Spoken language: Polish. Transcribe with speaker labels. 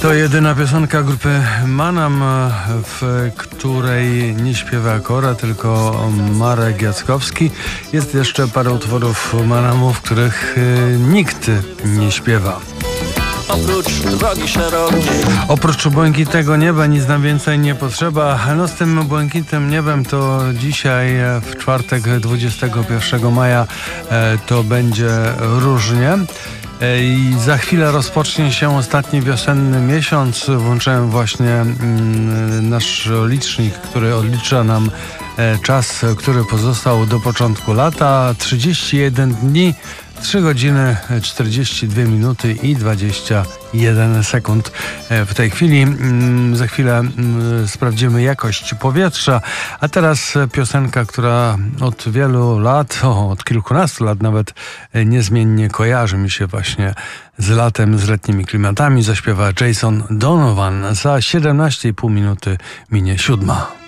Speaker 1: To jedyna piosenka grupy Manam, w której nie śpiewa Kora, tylko Marek Jackowski. Jest jeszcze parę utworów Manamu, w których nikt nie śpiewa.
Speaker 2: Oprócz drogi szerokiej.
Speaker 1: Oprócz błękitnego nieba nic nam więcej nie potrzeba. No z tym błękitnym niebem to dzisiaj w czwartek 21 maja to będzie różnie. I za chwilę rozpocznie się ostatni wiosenny miesiąc. Włączyłem właśnie nasz licznik, który odlicza nam czas, który pozostał do początku lata. 31 dni, 3 godziny, 42 minuty i 21 sekund w tej chwili. Za chwilę sprawdzimy jakość powietrza. A teraz piosenka, która od wielu lat, od kilkunastu lat nawet niezmiennie kojarzy mi się właśnie z latem, z letnimi klimatami. Zaśpiewa Jason Donovan. Za 17,5 minuty minie 7.